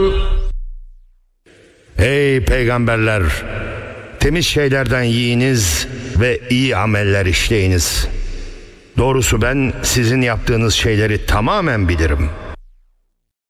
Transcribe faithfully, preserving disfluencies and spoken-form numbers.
Ey peygamberler! Temiz şeylerden yiyiniz ve iyi ameller işleyiniz. Doğrusu ben sizin yaptığınız şeyleri tamamen bilirim.